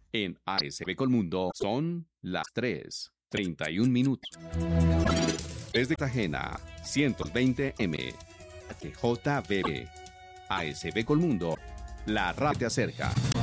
En ASB Colmundo son las 3:31. Desde Cartagena, 120M. JBB. ASB Colmundo. La radio te acerca.